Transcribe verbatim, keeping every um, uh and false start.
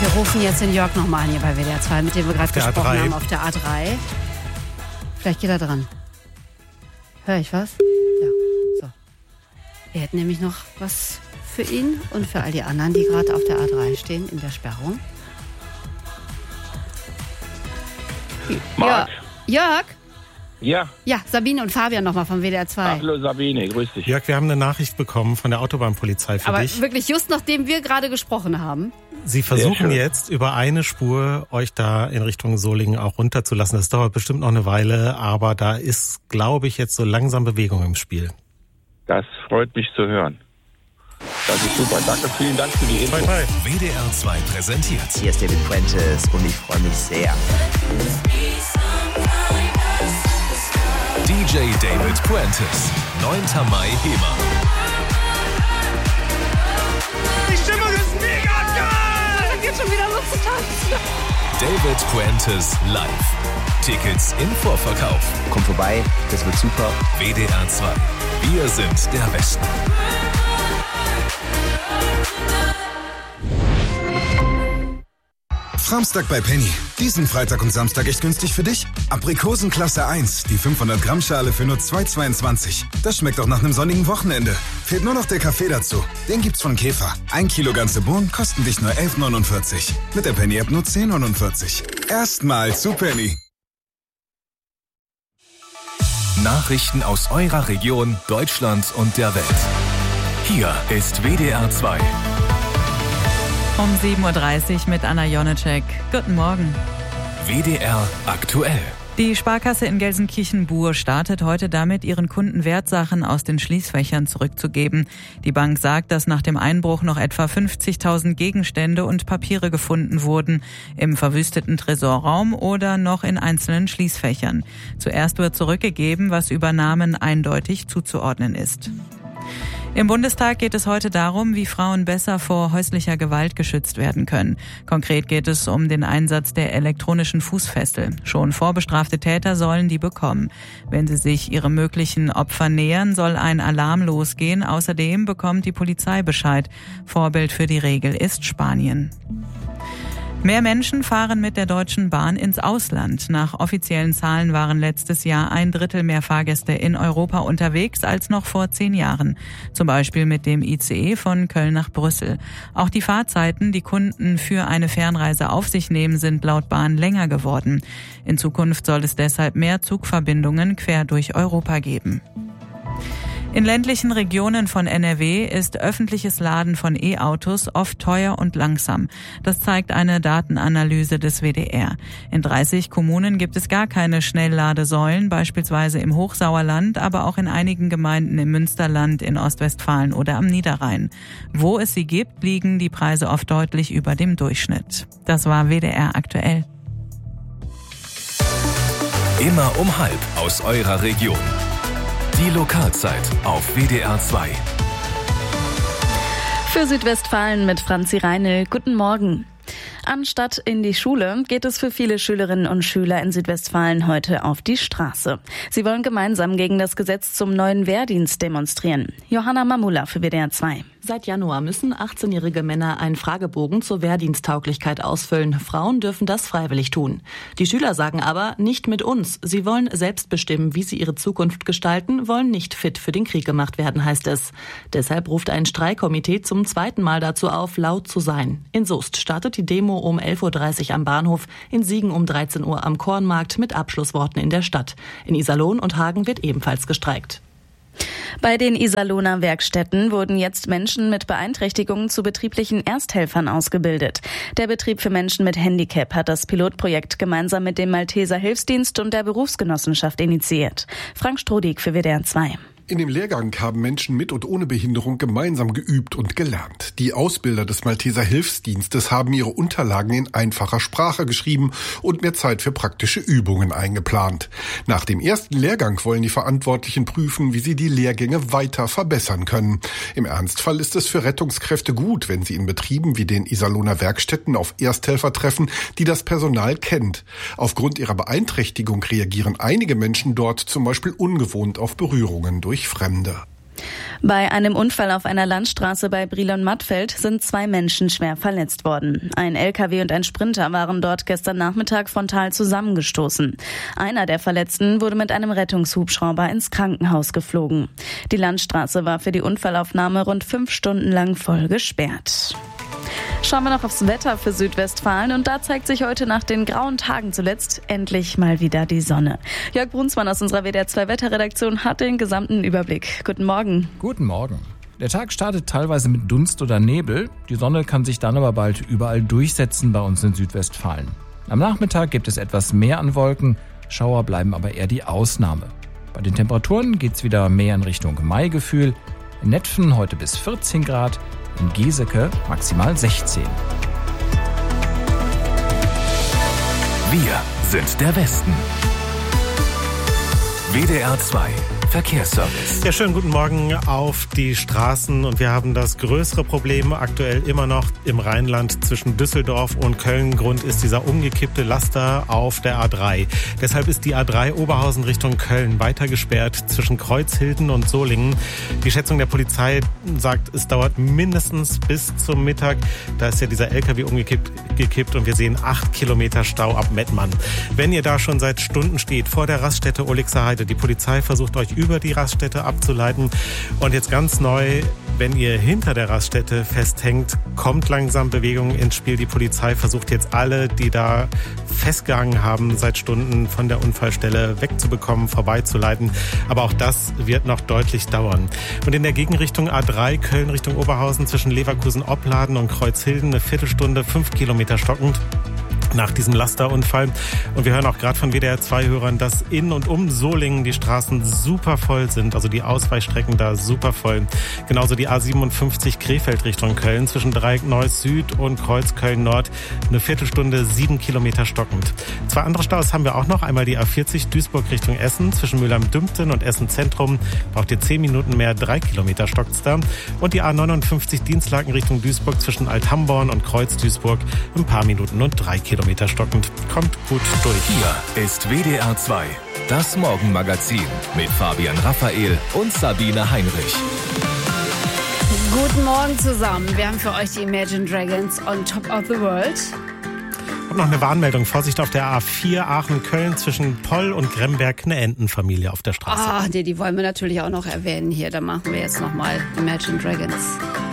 Wir rufen jetzt den Jörg nochmal an hier bei W D R zwei, mit dem wir gerade gesprochen A drei. haben, auf der A drei. Vielleicht geht er dran. Hör ich was? Ja, so. Wir hätten nämlich noch was für ihn und für all die anderen, die gerade auf der A drei stehen, in der Sperrung. Marc. Ja, Jörg? Ja. Ja, Sabine und Fabian nochmal von W D R zwei. Hallo Sabine, grüß dich. Jörg, wir haben eine Nachricht bekommen von der Autobahnpolizei für Aber dich. wirklich just nachdem wir gerade gesprochen haben. Sie versuchen jetzt über eine Spur euch da in Richtung Solingen auch runterzulassen. Das dauert bestimmt noch eine Weile, aber da ist, glaube ich, jetzt so langsam Bewegung im Spiel. Das freut mich zu hören. Das ist super. Danke, vielen Dank für die Info. Bye, bye. W D R zwei präsentiert. Hier ist David Fuentes und ich freue mich sehr. D J David Fuentes, neunter Mai Hema. Die Stimmung ist mega geil! Da geht schon wieder los zu tanzen. David Fuentes live. Tickets im Vorverkauf. Komm vorbei, das wird super. W D R zwei. Wir sind der Westen. Samstag bei Penny. Diesen Freitag und Samstag echt günstig für dich? Aprikosen Klasse eins, die fünfhundert Gramm Schale für nur zwei Euro zweiundzwanzig. Das schmeckt doch nach einem sonnigen Wochenende. Fehlt nur noch der Kaffee dazu. Den gibt's von Käfer. Ein Kilo ganze Bohnen kosten dich nur elf Euro neunundvierzig. Mit der Penny-App nur zehn Euro neunundvierzig. Erstmal zu Penny. Nachrichten aus eurer Region, Deutschland und der Welt. Hier ist W D R zwei. Um sieben Uhr dreißig mit Anna Jonecek. Guten Morgen. W D R aktuell. Die Sparkasse in Gelsenkirchen-Buhr startet heute damit, ihren Kunden Wertsachen aus den Schließfächern zurückzugeben. Die Bank sagt, dass nach dem Einbruch noch etwa fünfzigtausend Gegenstände und Papiere gefunden wurden, im verwüsteten Tresorraum oder noch in einzelnen Schließfächern. Zuerst wird zurückgegeben, was Übernahmen eindeutig zuzuordnen ist. Im Bundestag geht es heute darum, wie Frauen besser vor häuslicher Gewalt geschützt werden können. Konkret geht es um den Einsatz der elektronischen Fußfessel. Schon vorbestrafte Täter sollen die bekommen. Wenn sie sich ihrem möglichen Opfer nähern, soll ein Alarm losgehen. Außerdem bekommt die Polizei Bescheid. Vorbild für die Regel ist Spanien. Mehr Menschen fahren mit der Deutschen Bahn ins Ausland. Nach offiziellen Zahlen waren letztes Jahr ein Drittel mehr Fahrgäste in Europa unterwegs als noch vor zehn Jahren. Zum Beispiel mit dem I C E von Köln nach Brüssel. Auch die Fahrzeiten, die Kunden für eine Fernreise auf sich nehmen, sind laut Bahn länger geworden. In Zukunft soll es deshalb mehr Zugverbindungen quer durch Europa geben. In ländlichen Regionen von N R W ist öffentliches Laden von E-Autos oft teuer und langsam. Das zeigt eine Datenanalyse des W D R. In dreißig Kommunen gibt es gar keine Schnellladesäulen, beispielsweise im Hochsauerland, aber auch in einigen Gemeinden im Münsterland, in Ostwestfalen oder am Niederrhein. Wo es sie gibt, liegen die Preise oft deutlich über dem Durchschnitt. Das war W D R aktuell. Immer um halb aus eurer Region. Die Lokalzeit auf W D R zwei. Für Südwestfalen mit Franzi Reinl. Guten Morgen. Anstatt in die Schule geht es für viele Schülerinnen und Schüler in Südwestfalen heute auf die Straße. Sie wollen gemeinsam gegen das Gesetz zum neuen Wehrdienst demonstrieren. Johanna Mamula für W D R zwei. Seit Januar müssen achtzehnjährige Männer einen Fragebogen zur Wehrdiensttauglichkeit ausfüllen. Frauen dürfen das freiwillig tun. Die Schüler sagen aber, nicht mit uns. Sie wollen selbst bestimmen, wie sie ihre Zukunft gestalten, wollen nicht fit für den Krieg gemacht werden, heißt es. Deshalb ruft ein Streikkomitee zum zweiten Mal dazu auf, laut zu sein. In Soest startet die Demo um elf Uhr dreißig am Bahnhof, in Siegen um dreizehn Uhr am Kornmarkt mit Abschlussworten in der Stadt. In Iserlohn und Hagen wird ebenfalls gestreikt. Bei den Iserlohner Werkstätten wurden jetzt Menschen mit Beeinträchtigungen zu betrieblichen Ersthelfern ausgebildet. Der Betrieb für Menschen mit Handicap hat das Pilotprojekt gemeinsam mit dem Malteser Hilfsdienst und der Berufsgenossenschaft initiiert. Frank Strodig für W D R zwei. In dem Lehrgang haben Menschen mit und ohne Behinderung gemeinsam geübt und gelernt. Die Ausbilder des Malteser Hilfsdienstes haben ihre Unterlagen in einfacher Sprache geschrieben und mehr Zeit für praktische Übungen eingeplant. Nach dem ersten Lehrgang wollen die Verantwortlichen prüfen, wie sie die Lehrgänge weiter verbessern können. Im Ernstfall ist es für Rettungskräfte gut, wenn sie in Betrieben wie den Iserlohner Werkstätten auf Ersthelfer treffen, die das Personal kennt. Aufgrund ihrer Beeinträchtigung reagieren einige Menschen dort zum Beispiel ungewohnt auf Berührungen durch Fremde. Bei einem Unfall auf einer Landstraße bei Brilon-Mattfeld sind zwei Menschen schwer verletzt worden. Ein L K W und ein Sprinter waren dort gestern Nachmittag frontal zusammengestoßen. Einer der Verletzten wurde mit einem Rettungshubschrauber ins Krankenhaus geflogen. Die Landstraße war für die Unfallaufnahme rund fünf Stunden lang voll gesperrt. Schauen wir noch aufs Wetter für Südwestfalen und da zeigt sich heute nach den grauen Tagen zuletzt endlich mal wieder die Sonne. Jörg Brunsmann aus unserer W D R zwei Wetterredaktion hat den gesamten Überblick. Guten Morgen. Guten Morgen. Der Tag startet teilweise mit Dunst oder Nebel. Die Sonne kann sich dann aber bald überall durchsetzen bei uns in Südwestfalen. Am Nachmittag gibt es etwas mehr an Wolken, Schauer bleiben aber eher die Ausnahme. Bei den Temperaturen geht es wieder mehr in Richtung Maigefühl. In Netphen heute bis vierzehn Grad, in Geseke maximal sechzehn. Wir sind der Westen. W D R zwei Verkehrsservice. Ja, schönen guten Morgen auf die Straßen und wir haben das größere Problem aktuell immer noch im Rheinland zwischen Düsseldorf und Köln. Grund ist dieser umgekippte Laster auf der A drei. Deshalb ist die A drei Oberhausen Richtung Köln weiter gesperrt zwischen Kreuzhilden und Solingen. Die Schätzung der Polizei sagt, es dauert mindestens bis zum Mittag. Da ist ja dieser L K W umgekippt gekippt und wir sehen acht Kilometer Stau ab Mettmann. Wenn ihr da schon seit Stunden steht vor der Raststätte Olixer Heide, die Polizei versucht euch über die Raststätte abzuleiten. Und jetzt ganz neu, wenn ihr hinter der Raststätte festhängt, kommt langsam Bewegung ins Spiel. Die Polizei versucht jetzt alle, die da festgehangen haben, seit Stunden von der Unfallstelle wegzubekommen, vorbeizuleiten. Aber auch das wird noch deutlich dauern. Und in der Gegenrichtung A drei, Köln Richtung Oberhausen, zwischen Leverkusen-Opladen und Kreuzhilden, eine Viertelstunde, fünf Kilometer stockend nach diesem Lasterunfall. Und wir hören auch gerade von W D R zwei Hörern, dass in und um Solingen die Straßen super voll sind, also die Ausweichstrecken da super voll. Genauso die A siebenundfünfzig Krefeld Richtung Köln zwischen Dreieck-Neuss Süd und Kreuzköln Nord, eine Viertelstunde, sieben Kilometer stockend. Zwei andere Staus haben wir auch noch. Einmal die A vierzig Duisburg Richtung Essen zwischen Mülheim-Dümpten und Essen Zentrum. Braucht ihr zehn Minuten mehr, drei Kilometer stockt's da. Und die A neunundfünfzig Dienstlaken Richtung Duisburg zwischen Althamborn und Kreuz Duisburg ein paar Minuten und drei Kilometer. Kilometer stockend. Kommt gut durch. Hier ist W D R zwei, das Morgenmagazin mit Fabian Raphael und Sabine Heinrich. Guten Morgen zusammen. Wir haben für euch die Imagine Dragons on Top of the World. Und noch eine Warnmeldung. Vorsicht auf der A vier Aachen-Köln zwischen Poll und Gremberg, eine Entenfamilie auf der Straße. Ah, nee, die wollen wir natürlich auch noch erwähnen hier. Da machen wir jetzt nochmal Imagine Dragons.